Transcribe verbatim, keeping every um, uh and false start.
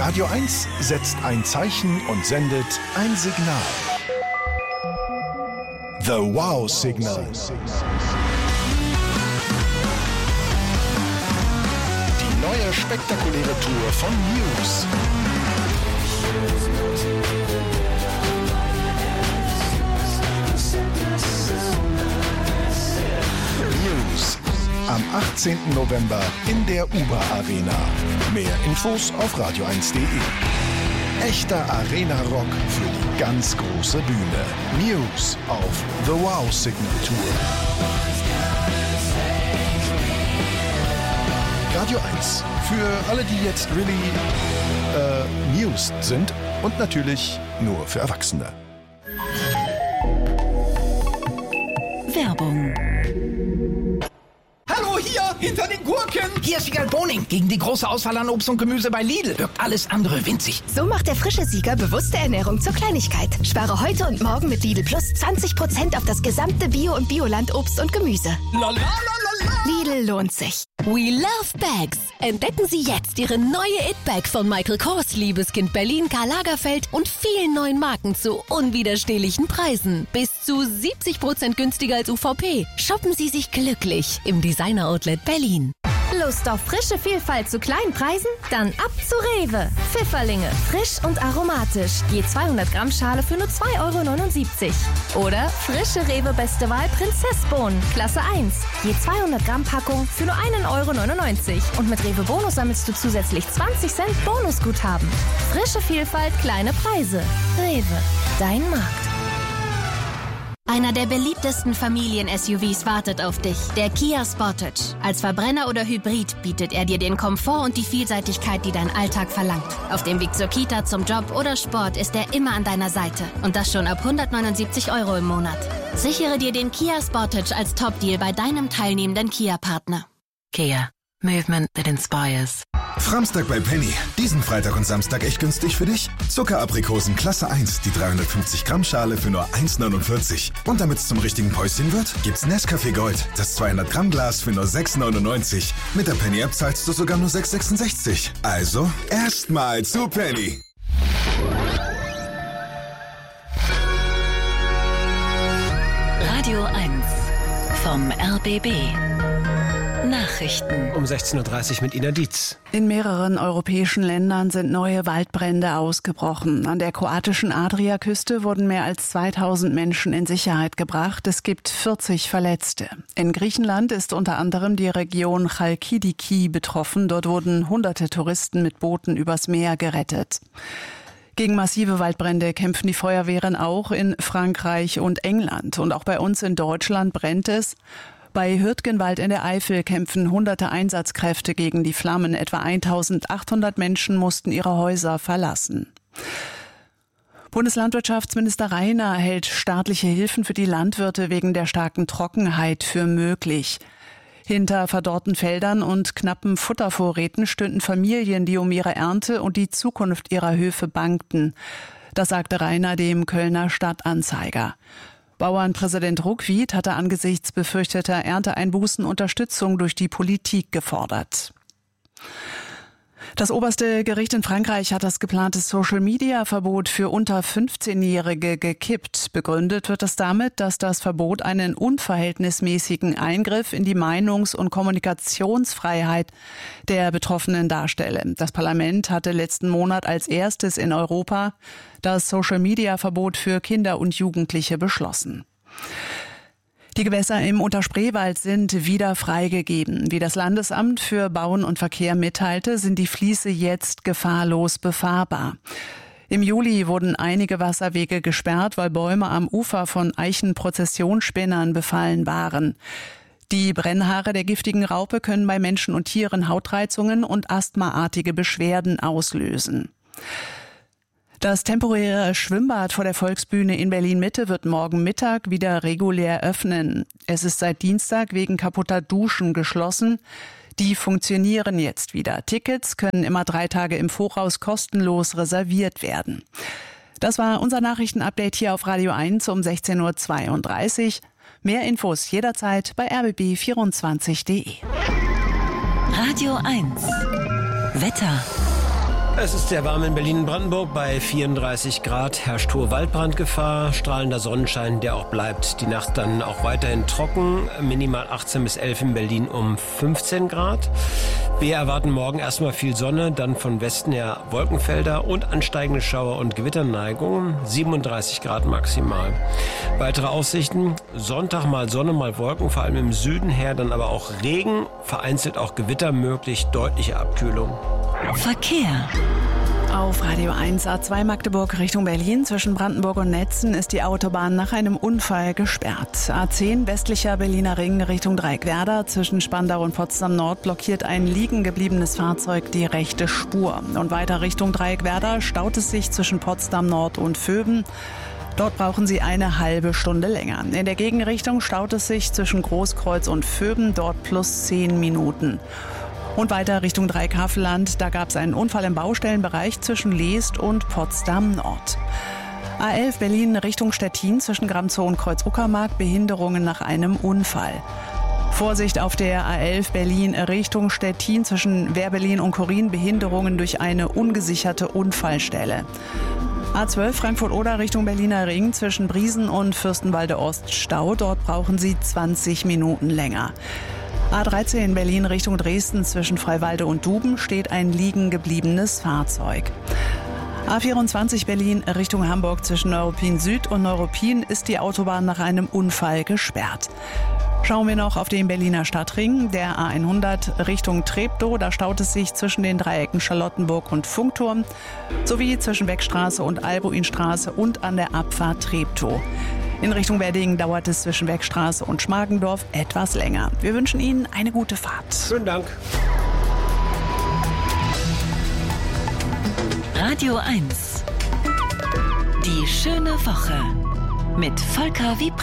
Radio eins setzt ein Zeichen und sendet ein Signal. The Wow Signal. Die neue spektakuläre Tour von Muse. Muse. Am achtzehnten November in der Uber Arena. Mehr Infos auf radio eins punkt de. Echter Arena-Rock für die ganz große Bühne. Muse auf The Wow Signal Tour. Radio eins. Für alle, die jetzt really äh, mused sind. Und natürlich nur für Erwachsene. Werbung. Hallo, hier, hinter den Gurken. Hier ist Sieger Boning. Gegen die große Auswahl an Obst und Gemüse bei Lidl wirkt alles andere winzig. So macht der frische Sieger bewusste Ernährung zur Kleinigkeit. Spare heute und morgen mit Lidl Plus zwanzig Prozent auf das gesamte Bio- und Bioland-Obst und Gemüse. Lidl lohnt sich. We love bags. Entdecken Sie jetzt Ihre neue It-Bag von Michael Kors, Liebeskind Berlin, Karl Lagerfeld und vielen neuen Marken zu unwiderstehlichen Preisen. Bis zu siebzig Prozent günstiger als U V P. Shoppen Sie sich glücklich im Designer Outlet Berlin. Lust auf frische Vielfalt zu kleinen Preisen? Dann ab zu Rewe. Pfifferlinge, frisch und aromatisch. Je zweihundert Gramm Schale für nur zwei Euro neunundsiebzig. Oder frische Rewe Beste Wahl Prinzessbohnen, Klasse eins. Je zweihundert Gramm Packung für nur einen Euro neunundneunzig. Und mit Rewe Bonus sammelst du zusätzlich zwanzig Cent Bonusguthaben. Frische Vielfalt, kleine Preise. Rewe, dein Markt. Einer der beliebtesten Familien-S U Vs wartet auf dich, der Kia Sportage. Als Verbrenner oder Hybrid bietet er dir den Komfort und die Vielseitigkeit, die dein Alltag verlangt. Auf dem Weg zur Kita, zum Job oder Sport ist er immer an deiner Seite. Und das schon ab hundertneunundsiebzig Euro im Monat. Sichere dir den Kia Sportage als Top-Deal bei deinem teilnehmenden Kia-Partner. Kia. Movement that inspires. Framstag bei Penny. Diesen Freitag und Samstag echt günstig für dich? Zuckeraprikosen Klasse eins, die dreihundertfünfzig Gramm Schale für nur eins neunundvierzig. Und damit es zum richtigen Päuschen wird, gibt's Nescafé Gold, das zweihundert Gramm Glas für nur sechs neunundneunzig. Mit der Penny-App zahlst du sogar nur sechs sechsundsechzig. Also, erstmal zu Penny. Radio eins vom R B B. Nachrichten. Um sechzehn Uhr dreißig mit Ina Dietz. In mehreren europäischen Ländern sind neue Waldbrände ausgebrochen. An der kroatischen Adriaküste wurden mehr als zweitausend Menschen in Sicherheit gebracht. Es gibt vierzig Verletzte. In Griechenland ist unter anderem die Region Chalkidiki betroffen. Dort wurden hunderte Touristen mit Booten übers Meer gerettet. Gegen massive Waldbrände kämpfen die Feuerwehren auch in Frankreich und England. Und auch bei uns in Deutschland brennt es. Bei Hürtgenwald in der Eifel kämpfen hunderte Einsatzkräfte gegen die Flammen. Etwa eintausendachthundert Menschen mussten ihre Häuser verlassen. Bundeslandwirtschaftsminister Rainer hält staatliche Hilfen für die Landwirte wegen der starken Trockenheit für möglich. Hinter verdorrten Feldern und knappen Futtervorräten stünden Familien, die um ihre Ernte und die Zukunft ihrer Höfe bangten. Das sagte Rainer dem Kölner Stadtanzeiger. Bauernpräsident Ruckwied hatte angesichts befürchteter Ernteeinbußen Unterstützung durch die Politik gefordert. Das oberste Gericht in Frankreich hat das geplante Social-Media-Verbot für unter fünfzehnjährige gekippt. Begründet wird es damit, dass das Verbot einen unverhältnismäßigen Eingriff in die Meinungs- und Kommunikationsfreiheit der Betroffenen darstelle. Das Parlament hatte letzten Monat als erstes in Europa das Social-Media-Verbot für Kinder und Jugendliche beschlossen. Die Gewässer im Unterspreewald sind wieder freigegeben. Wie das Landesamt für Bauen und Verkehr mitteilte, sind die Fließe jetzt gefahrlos befahrbar. Im Juli wurden einige Wasserwege gesperrt, weil Bäume am Ufer von Eichenprozessionsspinnern befallen waren. Die Brennhaare der giftigen Raupe können bei Menschen und Tieren Hautreizungen und asthmaartige Beschwerden auslösen. Das temporäre Schwimmbad vor der Volksbühne in Berlin-Mitte wird morgen Mittag wieder regulär öffnen. Es ist seit Dienstag wegen kaputter Duschen geschlossen. Die funktionieren jetzt wieder. Tickets können immer drei Tage im Voraus kostenlos reserviert werden. Das war unser Nachrichtenupdate hier auf Radio eins um sechzehn Uhr zweiunddreißig. Mehr Infos jederzeit bei r b b vierundzwanzig punkt de. Radio eins. Wetter. Es ist sehr warm in Berlin und Brandenburg. Bei vierunddreißig Grad herrscht hohe Waldbrandgefahr. Strahlender Sonnenschein, der auch bleibt. Die Nacht dann auch weiterhin trocken. Minimal achtzehn bis elf in Berlin um fünfzehn Grad. Wir erwarten morgen erstmal viel Sonne, dann von Westen her Wolkenfelder und ansteigende Schauer- und Gewitterneigungen. siebenunddreißig Grad maximal. Weitere Aussichten: Sonntag mal Sonne, mal Wolken, vor allem im Süden her, dann aber auch Regen, vereinzelt auch Gewitter möglich, deutliche Abkühlung. Verkehr. Auf Radio eins A zwei Magdeburg Richtung Berlin zwischen Brandenburg und Netzen ist die Autobahn nach einem Unfall gesperrt. A zehn westlicher Berliner Ring Richtung Dreieckwerder zwischen Spandau und Potsdam Nord blockiert ein liegen gebliebenes Fahrzeug die rechte Spur. Und weiter Richtung Dreieckwerder staut es sich zwischen Potsdam Nord und Vöben. Dort brauchen Sie eine halbe Stunde länger. In der Gegenrichtung staut es sich zwischen Großkreuz und Vöben, dort plus zehn Minuten. Und weiter Richtung Dreieckhavelland, da gab es einen Unfall im Baustellenbereich zwischen Leest und Potsdam Nord. A elf Berlin Richtung Stettin zwischen Gramzow und Kreuz-Uckermark, Behinderungen nach einem Unfall. Vorsicht auf der A elf Berlin Richtung Stettin zwischen Wehrberlin und Korin, Behinderungen durch eine ungesicherte Unfallstelle. A zwölf Frankfurt-Oder Richtung Berliner Ring zwischen Briesen und Fürstenwalde Ost Stau, dort brauchen Sie zwanzig Minuten länger. A dreizehn Berlin Richtung Dresden zwischen Freiwalde und Duben steht ein liegen gebliebenes Fahrzeug. A vierundzwanzig Berlin Richtung Hamburg zwischen Neuruppin Süd und Neuruppin ist die Autobahn nach einem Unfall gesperrt. Schauen wir noch auf den Berliner Stadtring, der A hundert Richtung Treptow, da staut es sich zwischen den Dreiecken Charlottenburg und Funkturm, sowie zwischen Beckstraße und Albuinstraße und an der Abfahrt Treptow. In Richtung Wedding dauert es zwischen Beckstraße und Schmargendorf etwas länger. Wir wünschen Ihnen eine gute Fahrt. Vielen Dank. Radio eins. Die schöne Woche mit Volker Wiepre.